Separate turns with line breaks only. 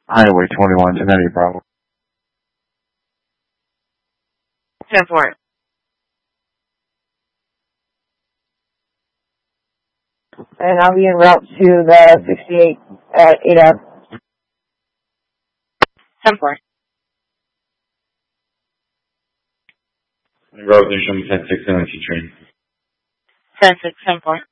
Highway 21, 1080 Bravo.
10-4.
And I'll be en route to the 68 at 8 hours.
10-4.
En route to 10-6 energy train.
10-6, 10-4.